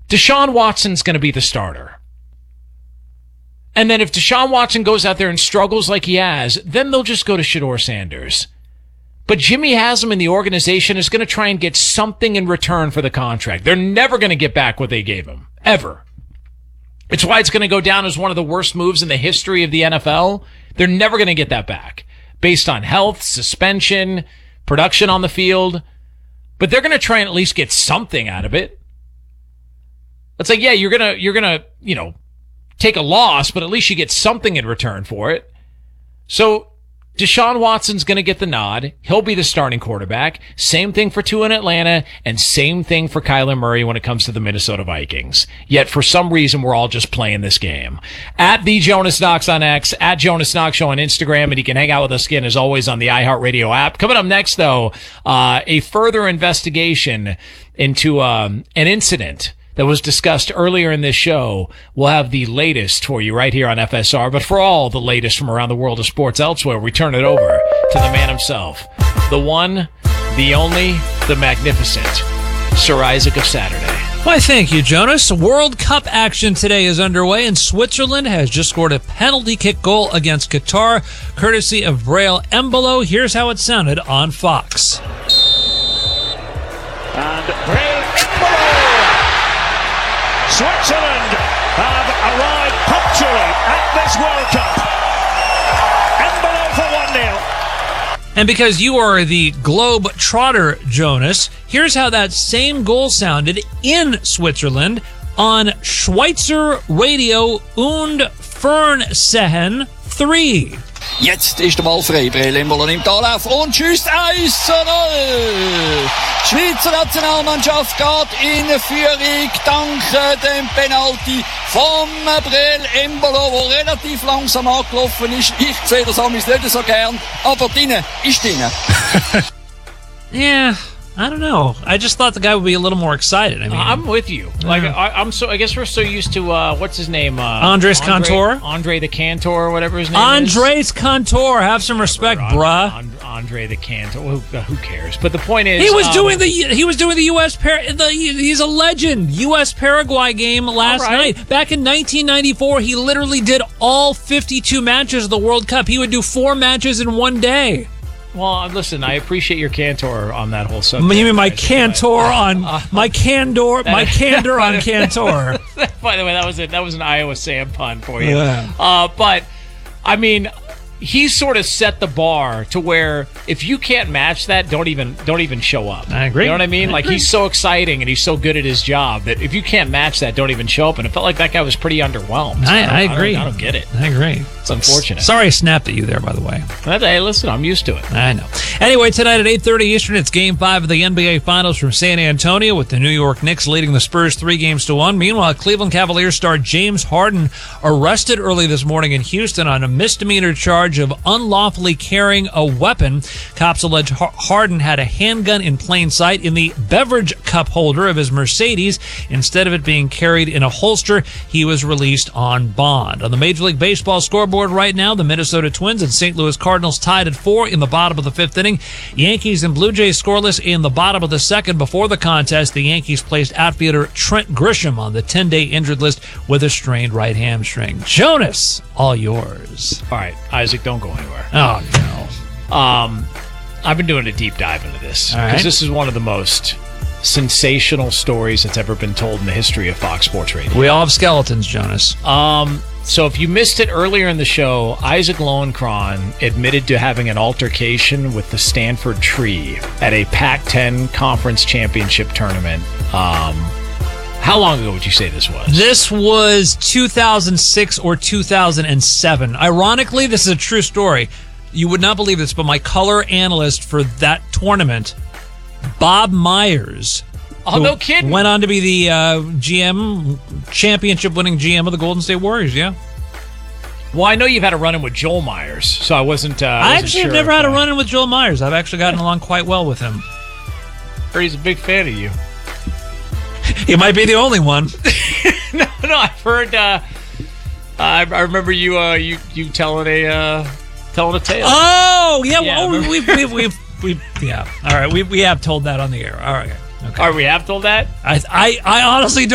Deshaun Watson's going to be the starter. And then if Deshaun Watson goes out there and struggles like he has, then they'll just go to Shedeur Sanders. But Jimmy Haslam and the organization is going to try and get something in return for the contract. They're never going to get back what they gave him. Ever. It's why it's going to go down as one of the worst moves in the history of the NFL. They're never going to get that back. Based on health, suspension, production on the field. But they're going to try and at least get something out of it. It's like, yeah, you're going to, take a loss, but at least you get something in return for it. So Deshaun Watson's going to get the nod. He'll be the starting quarterback. Same thing for Tua in Atlanta, and same thing for Kyler Murray when it comes to the Minnesota Vikings. Yet for some reason, we're all just playing this game. At the Jonas Knox on X, at Jonas Knox Show on Instagram, and you can hang out with us again as always on the iHeartRadio app. Coming up next, though, a further investigation into an incident that was discussed earlier in this show. We'll have the latest for you right here on FSR. But for all the latest from around the world of sports elsewhere, we turn it over to the man himself. The one, the only, the magnificent Sir Isaac of Saturday. Why, thank you, Jonas. World Cup action today is underway, and Switzerland has just scored a penalty kick goal against Qatar, courtesy of Breel Embolo. Here's how it sounded on Fox. And Breel Embolo! Switzerland have arrived punctually at this World Cup. Embolo for 1-0. And because you are the Globe Trotter, Jonas, here's how that same goal sounded in Switzerland on Schweizer Radio und Fernsehen 3. Jetzt ist der Ball frei. Breel Embolo nimmt Anlauf und schießt 1:0. Die Schweizer Nationalmannschaft geht in Führung dank dem Penalty von Breel Embolo, der relativ langsam angelaufen ist. Ich sehe das amigs nicht so gern, aber drinnen ist drinnen. Yeah, I don't know. I just thought the guy would be a little more excited. I mean, I'm with you. Like I guess we're so used to what's his name? Andres Cantor? Andre the Cantor, or whatever his name is. Andres Cantor, have some respect, bruh. Andre the Cantor. Who cares? But the point is, he was doing the U.S. he's a legend. U.S. Paraguay game last night. Back in 1994, he literally did all 52 matches of the World Cup. He would do 4 matches in one day. Well, listen, I appreciate your candor on that whole subject. You mean my cantor on my candor on cantor? By the way, that was an Iowa Sam pun for you. Yeah. But I mean, he sort of set the bar to where if you can't match that, don't even show up. I agree. You know what I mean? Like, he's so exciting and he's so good at his job that if you can't match that, don't even show up. And it felt like that guy was pretty underwhelmed. I agree. I don't get it. I agree. It's unfortunate. Sorry I snapped at you there, by the way. Hey, listen, I'm used to it. I know. Anyway, tonight at 8:30 Eastern, it's Game 5 of the NBA Finals from San Antonio, with the New York Knicks leading the Spurs 3-1. Meanwhile, Cleveland Cavaliers star James Harden arrested early this morning in Houston on a misdemeanor charge of unlawfully carrying a weapon. Cops allege Harden had a handgun in plain sight in the beverage cup holder of his Mercedes. Instead of it being carried in a holster, he was released on bond. On the Major League Baseball scoreboard right now, the Minnesota Twins and St. Louis Cardinals tied at 4 in the bottom of the 5th inning. Yankees and Blue Jays scoreless in the bottom of the 2nd. Before the contest, the Yankees placed outfielder Trent Grisham on the 10-day injured list with a strained right hamstring. Jonas, all yours. All right, Isaac, don't go anywhere. Oh, no. I've been doing a deep dive into this All right. because this is one of the most sensational stories that's ever been told in the history of Fox Sports Radio. We all have skeletons, Jonas. So if you missed it earlier in the show, Isaac Lowenkron admitted to having an altercation with the Stanford Tree at a Pac-10 Conference Championship tournament. How long ago would you say this was? This was 2006 or 2007. Ironically, this is a true story. You would not believe this, but my color analyst for that tournament, Bob Myers, oh, no kidding, went on to be the GM, championship-winning GM of the Golden State Warriors, yeah. Well, I know you've had a run-in with Joel Myers, so I wasn't I actually have never had a run-in with Joel Myers. I've actually gotten along quite well with him. Heard he's a big fan of you. He might be the only one. No, I've heard. I remember you telling a tale. Oh yeah, Yeah, we yeah. All right, we have told that on the air. All right, okay. All right, we have told that. I honestly don't.